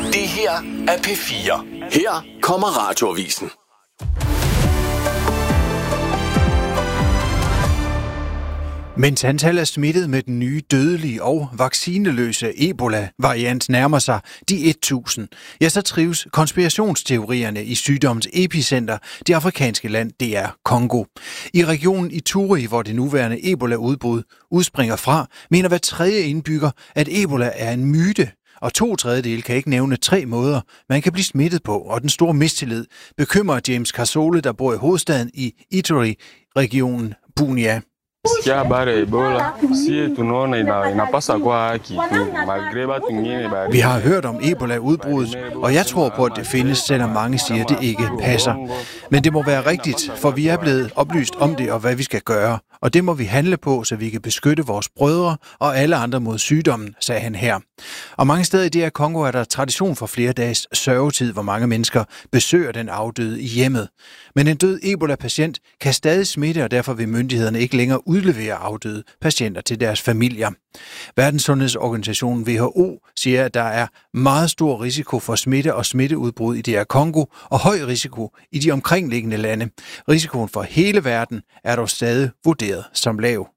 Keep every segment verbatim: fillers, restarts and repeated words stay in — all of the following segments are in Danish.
Det her er P fire. Her kommer Radioavisen. Mens antallet af smittet med den nye dødelige og vaccineløse Ebola-variant nærmer sig de tusind, ja, så trives konspirationsteorierne i sygdommens epicenter, det afrikanske land, det er Kongo. I regionen Ituri, hvor det nuværende Ebola-udbrud udspringer fra, mener hver tredje indbygger, at Ebola er en myte. Og to tredjedele kan ikke nævne tre måder, man kan blive smittet på, og den store mistillid bekymrer James Kasole, der bor i hovedstaden i Ituri-regionen Bunia. Vi har hørt om Ebola-udbruddet, og jeg tror på, at det findes, selvom mange siger, at det ikke passer. Men det må være rigtigt, for vi er blevet oplyst om det og hvad vi skal gøre. Og det må vi handle på, så vi kan beskytte vores brødre og alle andre mod sygdommen, sagde han her. Og mange steder i D R Kongo er der tradition for flere dages sørgetid, hvor mange mennesker besøger den afdøde i hjemmet. Men en død Ebola-patient kan stadig smitte, og derfor vil myndighederne ikke længere udlevere afdøde patienter til deres familier. Verdenssundhedsorganisationen W H O siger, at der er meget stor risiko for smitte og smitteudbrud i D R Kongo og høj risiko i de omkringliggende lande. Risikoen for hele verden er dog stadig vurderet som lav.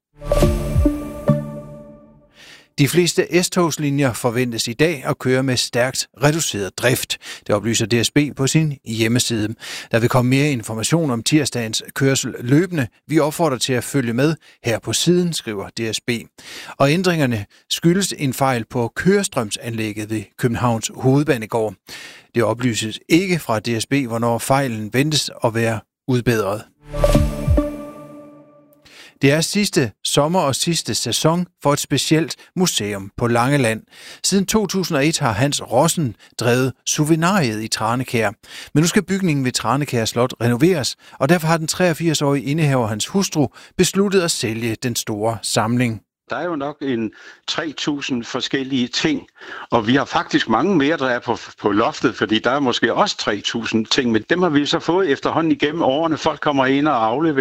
De fleste S-togslinjer forventes i dag at køre med stærkt reduceret drift. Det oplyser D S B på sin hjemmeside. Der vil komme mere information om tirsdagens kørsel løbende. Vi opfordrer til at følge med her på siden, skriver D S B. Og ændringerne skyldes en fejl på kørestrømsanlægget ved Københavns Hovedbanegård. Det oplyses ikke fra D S B, hvornår fejlen ventes at være udbedret. Det er sidste sommer og sidste sæson for et specielt museum på Langeland. Siden to tusind og et har Hans Rossen drevet Souvenariet i Tranekær. Men nu skal bygningen ved Tranekær Slot renoveres, og derfor har den treogfirs-årige indehaver hans hustru besluttet at sælge den store samling. Der er jo nok en tre tusind forskellige ting, og vi har faktisk mange mere, der er på, på loftet, fordi der er måske også tre tusind ting, men dem har vi så fået efterhånden igennem årene. Folk kommer ind og afleverer